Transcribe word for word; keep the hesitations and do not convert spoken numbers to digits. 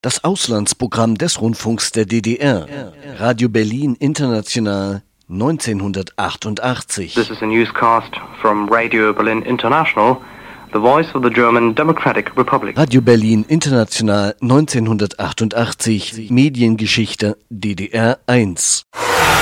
Das Auslandsprogramm des Rundfunks der D D R. Radio Berlin International neunzehnhundertachtundachtzig. This is a newscast from Radio Berlin International, the voice of the German Democratic Republic. Radio Berlin International neunzehnhundertachtundachtzig. Mediengeschichte D D R eins.